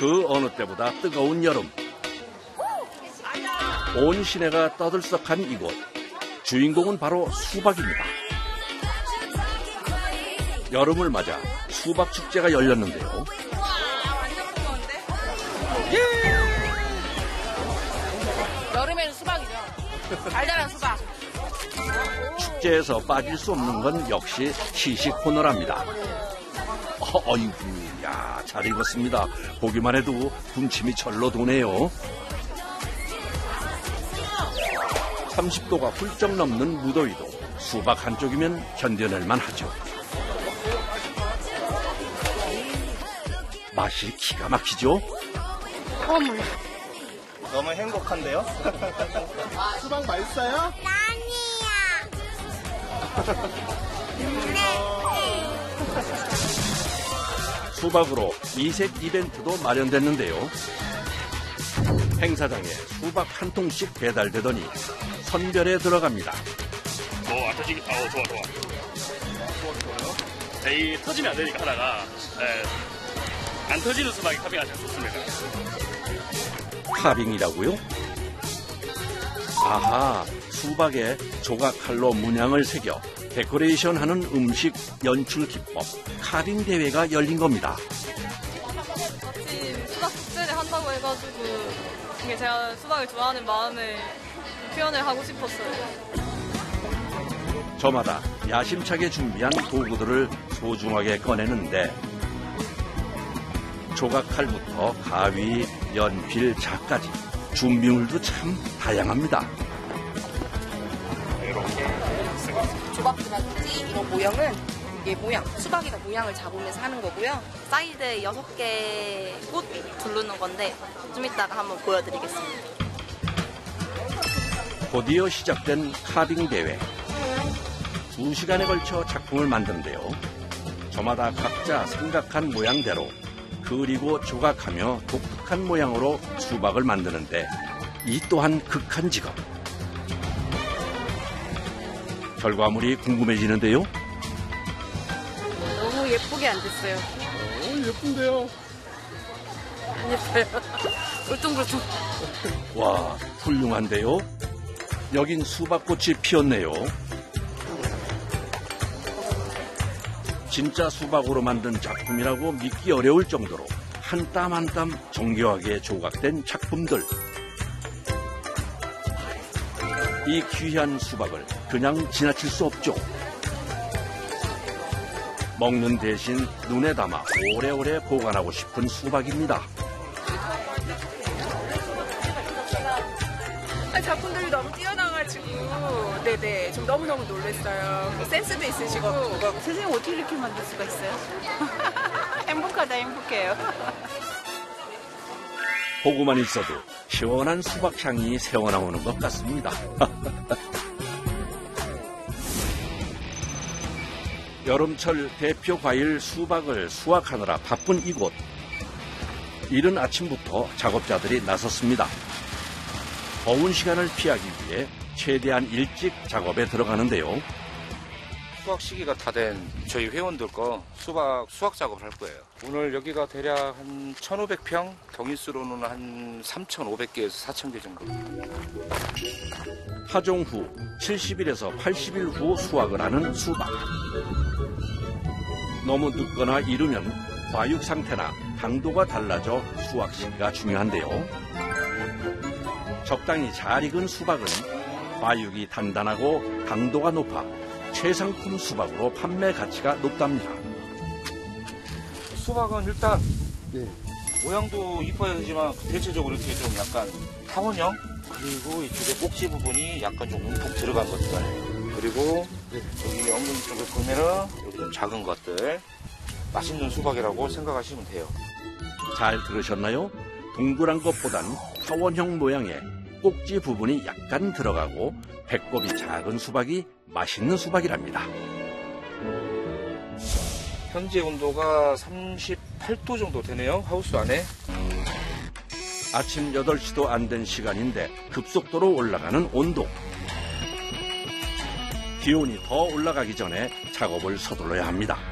그 어느 때보다 뜨거운 여름. 온 시내가 떠들썩한 이곳. 주인공은 바로 수박입니다. 여름을 맞아 수박 축제가 열렸는데요. 여름에는 수박이죠. 달달한 수박. 축제에서 빠질 수 없는 건 역시 시식 코너랍니다. 어이구, 야, 잘 익었습니다. 보기만 해도 군침이 절로 도네요. 30도가 훌쩍 넘는 무더위도 수박 한쪽이면 견뎌낼만 하죠. 맛이 기가 막히죠? 너무 행복한데요? 수박 맛있어요? 아니야. 수박으로 이색 이벤트도 마련됐는데요. 행사장에 수박 한 통씩 배달되더니 선별에 들어갑니다. 좋아. 이 터지면 안 되니까 하다가 안 터지는 수박이 카빙이 아주 좋습니다. 카빙이라고요? 아하, 수박에 조각칼로 문양을 새겨 데코레이션하는 음식 연출 기법 카빙 대회가 열린 겁니다. 마침 수박 축제를 한다고 해가지고 이게 제가 수박을 좋아하는 마음을 표현을 하고 싶었어요. 저마다 야심차게 준비한 도구들을 소중하게 꺼내는데 조각칼부터 가위, 연필, 자까지 준비물도 참 다양합니다. 조각이라든지 이런 모형은 이게 수박이다 모양을 잡으면서 하는 거고요. 사이드에 6개 꽃 두르는 건데 좀 이따가 한번 보여드리겠습니다. 곧이어 시작된 카빙 대회. 2시간에 걸쳐 작품을 만드는데요. 저마다 각자 생각한 모양대로 그리고 조각하며 독특한 모양으로 수박을 만드는데 이 또한 극한 직업. 결과물이 궁금해지는데요. 너무 예쁘게 안 됐어요. 예쁜데요? 안 예뻐요. 울퉁불퉁. 와, 훌륭한데요. 여긴 수박꽃이 피었네요. 진짜 수박으로 만든 작품이라고 믿기 어려울 정도로 한 땀 한 땀 정교하게 조각된 작품들. 이 귀한 수박을 그냥 지나칠 수 없죠. 먹는 대신 눈에 담아 오래오래 보관하고 싶은 수박입니다. 작품들이 너무 뛰어나가지고 네네 좀 너무너무 놀랐어요. 센스도 있으시고 선생님 어떻게 이렇게 만들 수가 있어요? 행복하다 행복해요. 보고만 있어도 시원한 수박 향이 새어나오는 것 같습니다. 여름철 대표 과일 수박을 수확하느라 바쁜 이곳. 이른 아침부터 작업자들이 나섰습니다. 더운 시간을 피하기 위해 최대한 일찍 작업에 들어가는데요. 수확 시기가 다 된 저희 회원들 거 수확 작업을 할 거예요. 오늘 여기가 대략 한 1,500평, 경인수로는 한 3,500개에서 4,000개 정도. 파종 후 70일에서 80일 후 수확을 하는 수박. 너무 늦거나 이르면 과육 상태나 당도가 달라져 수확 시기가 중요한데요. 적당히 잘 익은 수박은 과육이 단단하고 당도가 높아 최상품 수박으로 판매 가치가 높답니다. 수박은 일단 모양도 이뻐야 되지만 대체적으로 이렇게 좀 약간 타원형, 그리고 이쪽에 꼭지 부분이 약간 좀 움푹 들어간 것들, 그리고 여기 엉덩이 쪽에 보면은 여기 좀 작은 것들, 맛있는 수박이라고 생각하시면 돼요. 잘 들으셨나요? 동그란 것보단 타원형 모양의 꼭지 부분이 약간 들어가고 배꼽이 작은 수박이 맛있는 수박이랍니다. 현재 온도가 38도 정도 되네요. 하우스 안에. 아침 8시도 안 된 시간인데 급속도로 올라가는 온도. 기온이 더 올라가기 전에 작업을 서둘러야 합니다.